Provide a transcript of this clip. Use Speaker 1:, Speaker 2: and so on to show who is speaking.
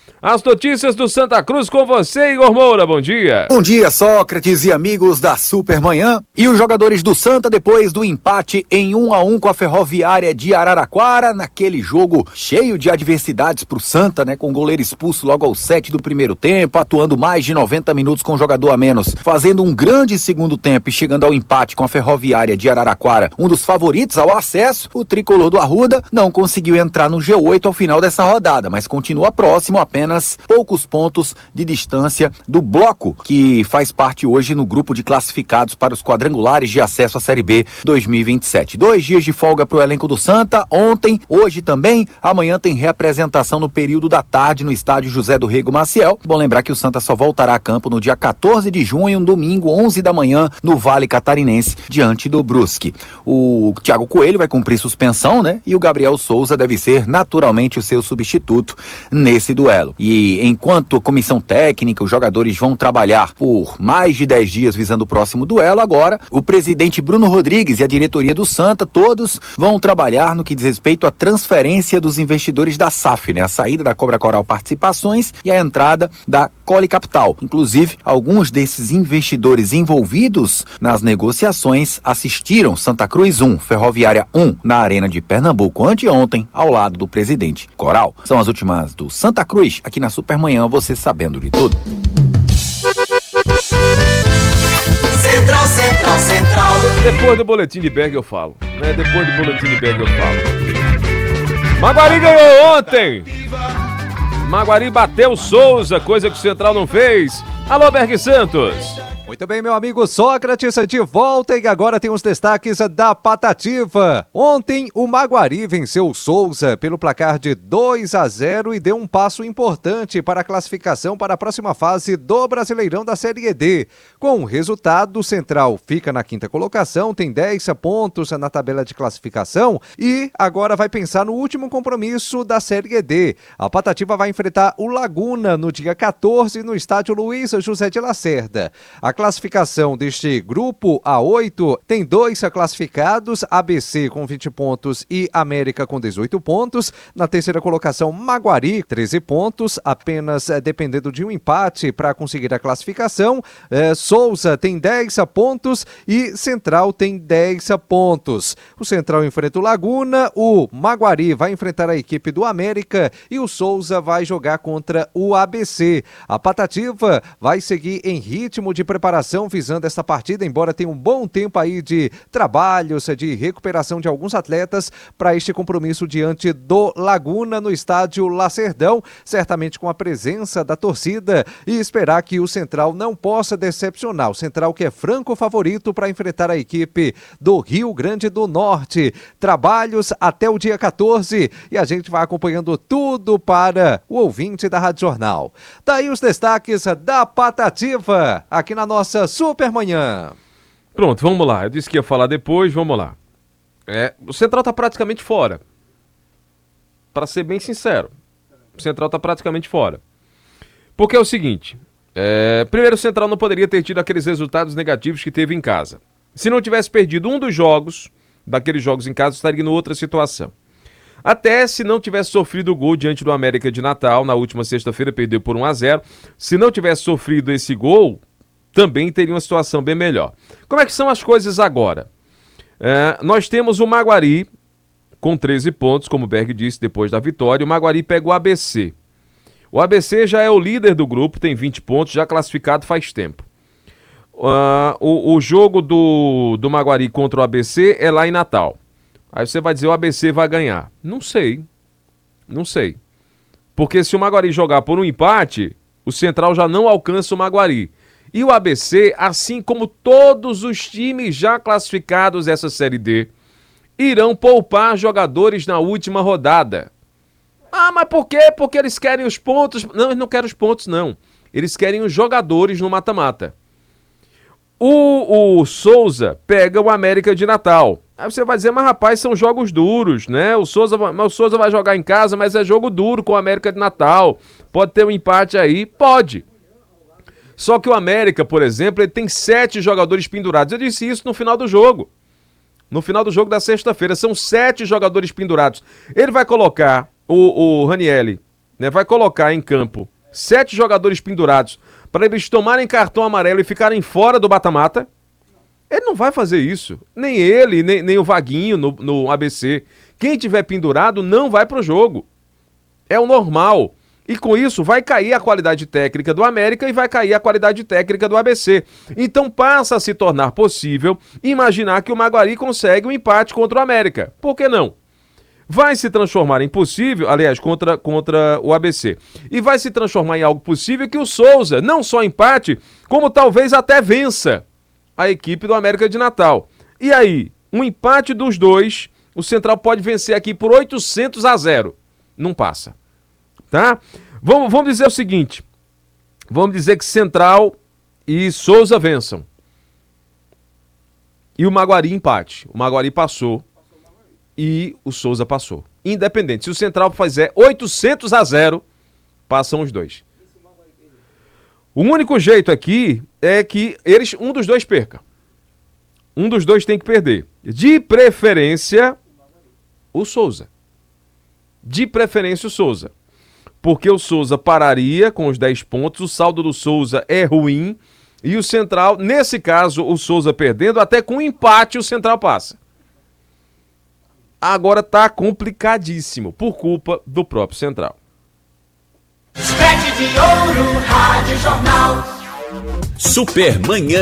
Speaker 1: As notícias do Santa Cruz com você, Igor Moura, bom dia.
Speaker 2: Bom dia, Sócrates e amigos da Supermanhã. E os jogadores do Santa, depois do empate em 1-1 com a Ferroviária de Araraquara, naquele jogo cheio de adversidades pro Santa, né? Com o goleiro expulso logo aos 7 do primeiro tempo, atuando mais de 90 minutos com o jogador a menos, fazendo um grande segundo tempo e chegando ao empate com a Ferroviária de Araraquara, um dos favoritos ao acesso, o tricolor do Arruda não conseguiu entrar no G8 ao final dessa rodada, mas continua próximo, apenas poucos pontos de distância do bloco, que faz parte hoje no grupo de classificados para os quadrangulares de acesso à Série B 2027. 2 dias de folga para o elenco do Santa, ontem, hoje também, amanhã tem reapresentação no período da tarde no estádio José do Rego Maciel. Bom lembrar que o Santa só voltará a campo no dia 14 de junho, um domingo, 11 da manhã, no Vale Catarinense, diante do Brusque. O Thiago Coelho vai cumprir suspensão, né? E o Gabriel Souza deve ser naturalmente o seu substituto nesse duelo. E enquanto a comissão técnica, os jogadores vão trabalhar por mais de 10 dias visando o próximo duelo, agora o presidente Bruno Rodrigues e a diretoria do Santa, todos vão trabalhar no que diz respeito à transferência dos investidores da SAF, né? A saída da Cobra Coral Participações e a entrada da Cole Capital. Inclusive, alguns desses investidores envolvidos nas negociações assistiram Santa Cruz 1, Ferroviária 1, na Arena de Pernambuco anteontem, ao lado do presidente Coral. São as últimas do Santa Cruz, aqui na Supermanhã, você sabendo de tudo.
Speaker 3: Central.
Speaker 1: Depois do boletim de Berg eu falo, né? Depois do boletim de Berg eu falo. Maguari ganhou ontem. Maguari bateu o Souza, coisa que o Central não fez. Alô, Berg Santos.
Speaker 4: Muito bem, meu amigo Sócrates, de volta e agora tem os destaques da Patativa. Ontem, o Maguari venceu o Souza pelo placar de 2-0 e deu um passo importante para a classificação para a próxima fase do Brasileirão da Série D. Com o resultado, o Central fica na 5ª colocação, tem 10 pontos na tabela de classificação e agora vai pensar no último compromisso da Série D. A Patativa vai enfrentar o Laguna no dia 14 no estádio Luiz José de Lacerda. A classificação deste grupo A8 tem 2 classificados, ABC com 20 pontos e América com 18 pontos. Na 3ª colocação, Maguari, 13 pontos, apenas dependendo de um empate para conseguir a classificação. Souza tem 10 pontos e Central tem 10 pontos. O Central enfrenta o Laguna, o Maguari vai enfrentar a equipe do América e o Souza vai jogar contra o ABC. A Patativa vai seguir em ritmo de preparação visando essa partida, embora tenha um bom tempo aí de trabalhos, de recuperação de alguns atletas para este compromisso diante do Laguna no estádio Lacerdão, certamente com a presença da torcida e esperar que o Central não possa decepcionar. O Central que é franco favorito para enfrentar a equipe do Rio Grande do Norte. Trabalhos até o dia 14 e a gente vai acompanhando tudo para o ouvinte da Rádio Jornal. Daí os destaques da Patativa aqui na nossa Supermanhã.
Speaker 1: Pronto, vamos lá. Eu disse que ia falar depois, vamos lá. O Central tá praticamente fora. Para ser bem sincero, o Central tá praticamente fora. Porque é o seguinte, primeiro o Central não poderia ter tido aqueles resultados negativos que teve em casa. Se não tivesse perdido um dos jogos, daqueles jogos em casa, estaria em outra situação. Até se não tivesse sofrido o gol diante do América de Natal, na última sexta-feira perdeu por 1-0. Se não tivesse sofrido esse gol, também teria uma situação bem melhor. Como é que são as coisas agora? Nós temos o Maguari com 13 pontos, como o Berg disse, depois da vitória. O Maguari pega o ABC. O ABC já é o líder do grupo, tem 20 pontos, já classificado faz tempo. O jogo do Maguari contra o ABC é lá em Natal. Aí você vai dizer o ABC vai ganhar. Não sei. Porque se o Maguari jogar por um empate, o Central já não alcança o Maguari. E o ABC, assim como todos os times já classificados dessa Série D, irão poupar jogadores na última rodada. Ah, mas por quê? Porque eles querem os pontos. Não, eles não querem os pontos, não. Eles querem os jogadores no mata-mata. O Souza pega o América de Natal. Aí você vai dizer, mas rapaz, são jogos duros, né? O Souza vai jogar em casa, mas é jogo duro com o América de Natal. Pode ter um empate aí? Pode. Só que o América, por exemplo, ele tem 7 jogadores pendurados. Eu disse isso no final do jogo. No final do jogo da sexta-feira, são 7 jogadores pendurados. Ele vai colocar o Ranieri né, vai colocar em campo 7 jogadores pendurados para eles tomarem cartão amarelo e ficarem fora do mata-mata, ele não vai fazer isso. Nem ele, nem o Vaguinho no ABC. Quem tiver pendurado não vai pro jogo. É o normal. E com isso vai cair a qualidade técnica do América e vai cair a qualidade técnica do ABC. Então passa a se tornar possível imaginar que o Maguari consegue um empate contra o América. Por que não? Vai se transformar em possível, aliás, contra o ABC. E vai se transformar em algo possível que o Souza não só empate, como talvez até vença a equipe do América de Natal. E aí, um empate dos dois, o Central pode vencer aqui por 800-0. Não passa. Tá? Vamos dizer o seguinte. Vamos dizer que Central e Souza vençam. E o Maguari empate. O Maguari passou e o Souza passou. Independente. Se o Central fizer 800-0, passam os dois. O único jeito aqui é que um dos dois perca. Um dos dois tem que perder. De preferência, o Souza. De preferência, o Souza. Porque o Souza pararia com os 10 pontos, o saldo do Souza é ruim, e o Central, nesse caso, o Souza perdendo, até com empate o Central passa. Agora tá complicadíssimo, por culpa do próprio Central.
Speaker 3: Sete de Ouro, Rádio Jornal.
Speaker 5: Supermanhã.